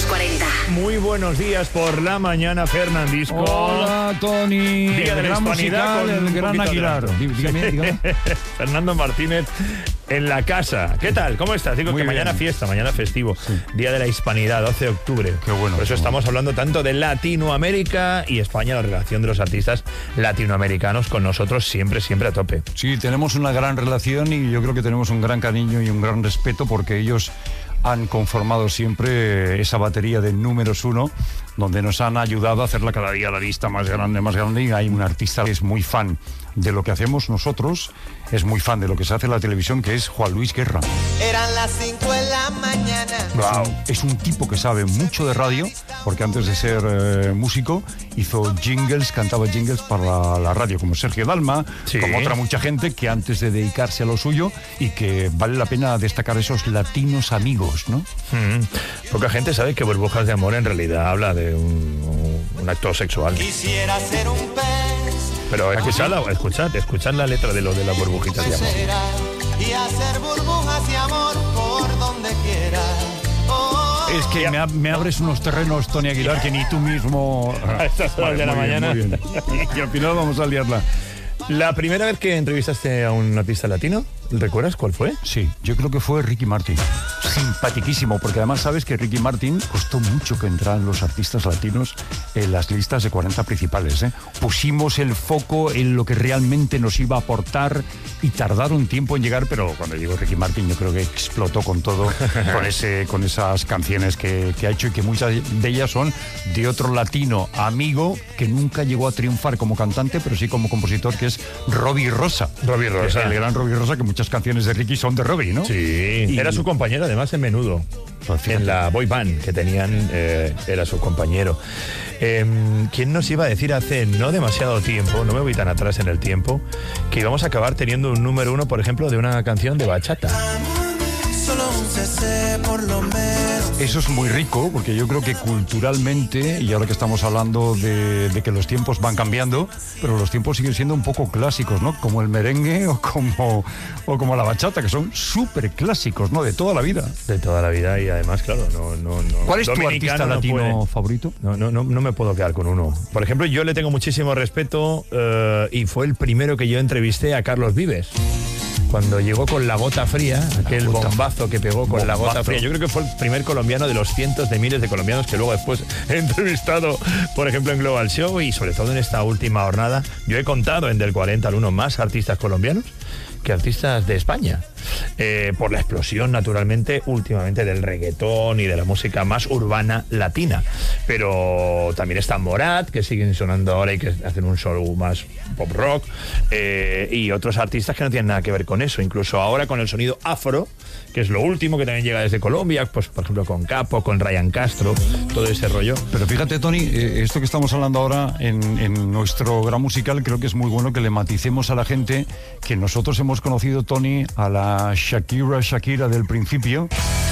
40. Muy buenos días por la mañana, Fernandisco. Hola, Tony. Día de la Hispanidad con el gran Aguilar. Dígame. Fernando Martínez en la casa. ¿Qué tal? ¿Cómo estás? Digo Muy que mañana bien. fiesta, mañana festivo. Sí. Día de la Hispanidad, 12 de octubre. Qué bueno. Por eso estamos hablando tanto de Latinoamérica y España, la relación de los artistas latinoamericanos con nosotros siempre a tope. Sí, tenemos una gran relación y yo creo que tenemos un gran cariño y un gran respeto porque ellos han conformado siempre esa batería de números uno, donde nos han ayudado a hacerla cada día la lista más grande. Y hay un artista que es muy fan de lo que hacemos nosotros, es muy fan de lo que se hace en la televisión, que es Juan Luis Guerra. Eran las 5 de la mañana. Wow. Es un tipo que sabe mucho de radio, porque antes de ser músico hizo jingles, cantaba jingles para la radio, como Sergio Dalma, Sí. como otra mucha gente que antes de dedicarse a lo suyo, y que vale la pena destacar esos latinos amigos, ¿no? Poca gente sabe que Burbujas de Amor en realidad habla de un acto sexual. Quisiera ser un pez. Pero escuchad la letra de lo de las burbujitas de amor. Será, y hacer burbujas de amor por donde quiera. Oh, Es que me abres unos terrenos, Tony Aguilar, que ni tú mismo... A estas horas de la muy bien, mañana. muy bien. Y al final vamos a liarla. La primera vez que entrevistaste a un artista latino, ¿recuerdas cuál fue? Sí, yo creo que fue Ricky Martin. Simpatiquísimo, porque además sabes que Ricky Martin costó mucho que entraran los artistas latinos en las listas de 40 principales, ¿eh? Pusimos el foco en lo que realmente nos iba a aportar y tardaron tiempo en llegar, pero cuando llegó Ricky Martin yo creo que explotó con todo, con esas canciones que ha hecho, y que muchas de ellas son de otro latino amigo que nunca llegó a triunfar como cantante, pero sí como compositor, que es Robbie Rosa. Robbie Rosa. El gran Robbie Rosa, que muchas canciones de Ricky son de Robbie, ¿no? Sí, Y- era su compañero además en Menudo. Pues fíjate. En la boy band que tenían, era su compañero. ¿Quién nos iba a decir hace no demasiado tiempo, no me voy tan atrás en el tiempo, que íbamos a acabar teniendo un número uno, por ejemplo, de una canción de bachata? solo un cc por lo menos. Eso es muy rico, porque yo creo que culturalmente, y ahora que estamos hablando de que los tiempos van cambiando, pero los tiempos siguen siendo un poco clásicos, ¿no? Como el merengue o como la bachata, que son súper clásicos, ¿no? De toda la vida. De toda la vida, y además, claro, no. ¿Cuál es tu dominicano artista no latino puede. favorito? No me puedo quedar con uno. Por ejemplo, yo le tengo muchísimo respeto, y fue el primero que yo entrevisté a Carlos Vives. Cuando llegó con La Gota Fría, aquel bombazo que pegó con La Gota Fría. Yo creo que fue el primer colombiano de los cientos de miles de colombianos que luego después he entrevistado, por ejemplo, en Global Show, y sobre todo en esta última jornada. Yo he contado en Del 40 al 1 más artistas colombianos que artistas de España, por la explosión, naturalmente, últimamente del reggaetón y de la música más urbana latina. Pero también está Morat, que siguen sonando ahora y que hacen un show más pop rock, y otros artistas que no tienen nada que ver con eso, incluso ahora con el sonido afro, que es lo último, que también llega desde Colombia, pues por ejemplo con Capo, con Ryan Castro, todo ese rollo. Pero fíjate, Tony, esto que estamos hablando ahora en nuestro gran musical, creo que es muy bueno que le maticemos a la gente que nosotros hemos conocido, Tony, a la Shakira del principio,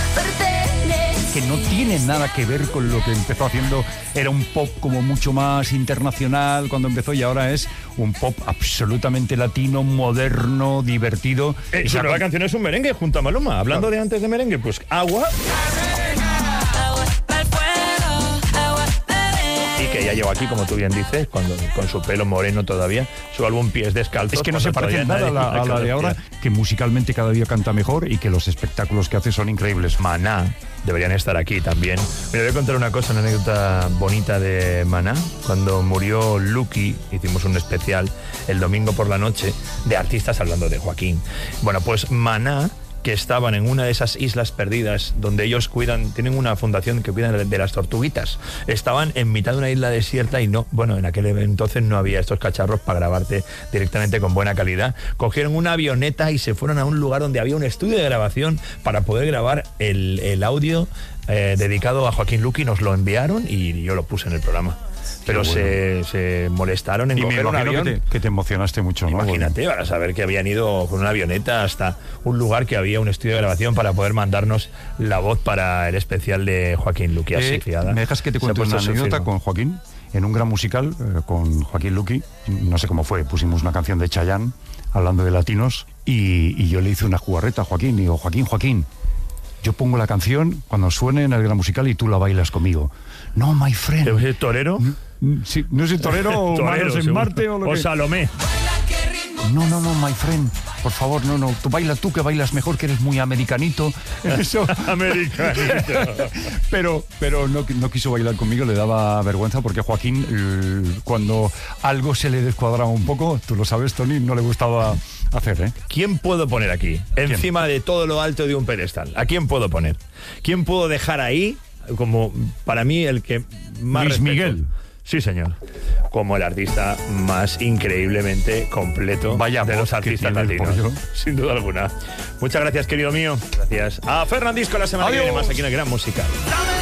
que no tiene nada que ver con lo que empezó haciendo. Era un pop como mucho más internacional cuando empezó, y ahora es un pop absolutamente latino, moderno, divertido. Su nueva canción es un merengue junto a Maluma. Hablando de antes de merengue, pues Agua. Y que ya llegó aquí, como tú bien dices, con su pelo moreno todavía, su álbum Pies Descalzos. Es que no se parece nada a la de ahora, que musicalmente cada día canta mejor y que los espectáculos que hace son increíbles. Maná deberían estar aquí también. Me voy a contar una cosa, una anécdota bonita de Maná. Cuando murió Lucky, hicimos un especial el domingo por la noche de artistas hablando de Joaquín. Bueno, pues Maná, que estaban en una de esas islas perdidas donde ellos tienen una fundación que cuidan de las tortuguitas. Estaban en mitad de una isla desierta y en aquel entonces no había estos cacharros para grabarte directamente con buena calidad. Cogieron una avioneta y se fueron a un lugar donde había un estudio de grabación para poder grabar el audio dedicado a Joaquín Luqui. Nos lo enviaron y yo lo puse en el programa. Pero bueno. se molestaron en Y me coger un imagino avión. que te emocionaste mucho, ¿no? Imagínate, para saber que habían ido con una avioneta hasta un lugar que había un estudio de grabación para poder mandarnos la voz para el especial de Joaquín Luqui. Así, fiada. ¿Me dejas que te cuente una anécdota con Joaquín? En un gran musical con Joaquín Luqui, no sé cómo fue, pusimos una canción de Chayanne hablando de latinos, y yo le hice una jugarreta a Joaquín. Digo, Joaquín, yo pongo la canción cuando suene en el gran musical y tú la bailas conmigo. No, my friend. ¿Es torero? Sí, no sé, torero o Manos en Marte o lo o que... Salomé. No, my friend, por favor, no, tú baila tú, que bailas mejor, que eres muy americanito. Eso. Americanito. Pero no quiso bailar conmigo, le daba vergüenza porque a Joaquín, cuando algo se le descuadraba un poco, tú lo sabes, Tony, no le gustaba hacer, ¿eh? ¿Quién puedo poner aquí? Encima de todo lo alto de un pedestal. ¿A quién puedo poner? ¿Quién puedo dejar ahí como, para mí, el que más Luis respeto? Miguel. Sí, señor. Como el artista más increíblemente completo Vaya de voz los que artistas tiene el latinos. pollo. Sin duda alguna. Muchas gracias, querido mío. Gracias a Fernandisco. La semana que viene más aquí en el Gran Musical.